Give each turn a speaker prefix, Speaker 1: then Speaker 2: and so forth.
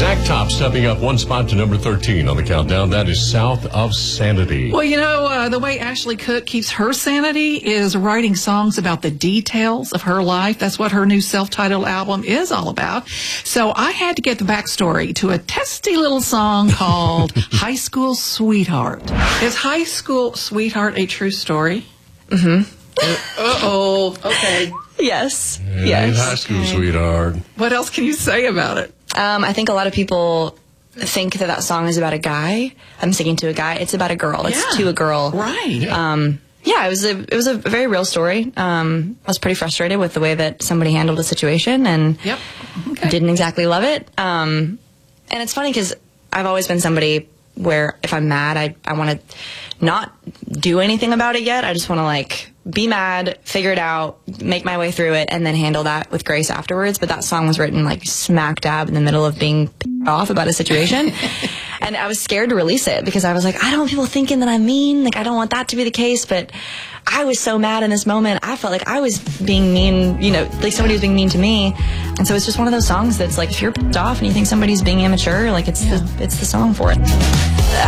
Speaker 1: Zach Top stepping up one spot to number 13 on the countdown. That is South of Sanity.
Speaker 2: Well, you know, the way Ashley Cook keeps her sanity is writing songs about the details of her life. That's what her new self-titled album is all about. So I had to get the backstory to a testy little song called High School Sweetheart. Is High School Sweetheart a true story?
Speaker 3: Mm-hmm.
Speaker 2: Uh-oh. Okay.
Speaker 3: Yes.
Speaker 1: Yeah,
Speaker 3: Yes.
Speaker 1: High School Sweetheart.
Speaker 2: What else can you say about it?
Speaker 3: I think a lot of people think that song is about a guy. I'm singing to a guy. It's about a girl. It's to a girl.
Speaker 2: Right.
Speaker 3: Yeah, it was a very real story. I was pretty frustrated with the way that somebody handled the situation and didn't exactly love it. And it's funny because I've always been somebody where if I'm mad, I want to not do anything about it yet. I just want to be mad, figure it out, make my way through it, and then handle that with grace afterwards. But that song was written smack dab in the middle of being pissed off about a situation. And I was scared to release it because I was like, I don't want people thinking that I'm mean. I don't want that to be the case. But I was so mad in this moment. I felt like I was being mean, somebody was being mean to me. And so it's just one of those songs that's if you're pissed off and you think somebody's being immature, it's the song for it.